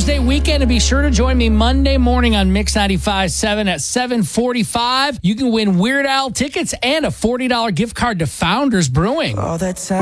Day weekend, and be sure to join me Monday morning on Mix 95.7 at 7:45. You can win Weird Al tickets and a $40 gift card to Founders Brewing. All that time.